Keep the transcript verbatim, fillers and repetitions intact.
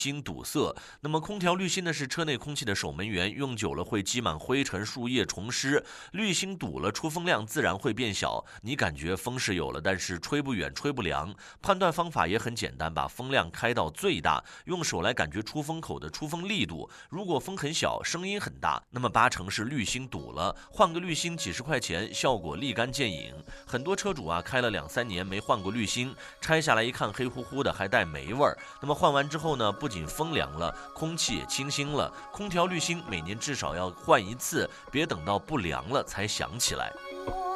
芯堵塞。那么空调滤芯呢是车内空气的守门员，用久了会积满灰尘、树叶、虫湿，滤芯堵了，出风量自然会变小。你感觉风是有了，但是吹不远、吹不凉。判断方法也很简单，把风量开到最大，用手来感觉出风口的出风力度。如果风很小，声音很大，那么八成是滤芯堵了。换个滤芯几十块钱，效果立竿见影。很多车主啊开了两三年没换过滤芯，拆下来一看黑乎乎的，还带霉味儿。那么换完之后呢，不仅风凉了，空气也清新了。空调滤芯每年至少要换一次，别等到不凉了才想起来。